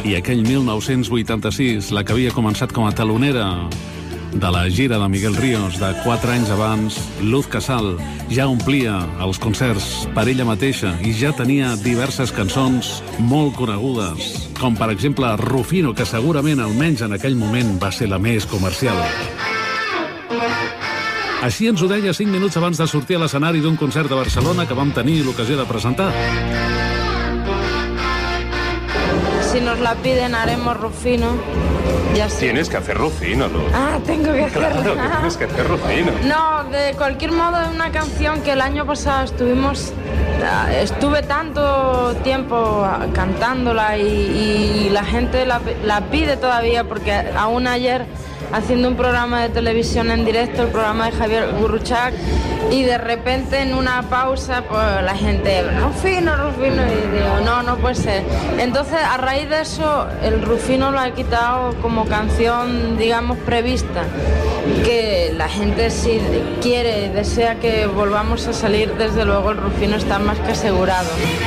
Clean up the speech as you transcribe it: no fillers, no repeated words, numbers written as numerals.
I aquell 1986, la que havia començat com a talonera de la gira de Miguel Ríos de 4 anys abans, Luz Casal ja omplia els concerts per ella mateixa i ja tenia diverses cançons molt conegudes, com per exemple Rufino, que segurament, almenys en aquell moment, va ser la més comercial. Així ens ho deia 5 minuts abans de sortir a l'escenari d'un concert de Barcelona que vam tenir l'ocasió de presentar. Si nos la piden, haremos Rufino. Ya sé. Tienes que hacer Rufino, Luz. Ah, tengo que hacerlo. Claro que tienes que hacer Rufino. No, de cualquier modo, es una canción que el año pasado estuve tanto tiempo cantándola y la gente la pide todavía, porque aún ayer, haciendo un programa de televisión en directo, el programa de Javier Gurruchac, y de repente en una pausa pues la gente, Rufino, y digo, no puede ser. Entonces, a raíz de eso, el Rufino lo ha quitado como canción, digamos, prevista, que la gente, si quiere, desea que volvamos a salir, desde luego el Rufino está más que asegurado, ¿no?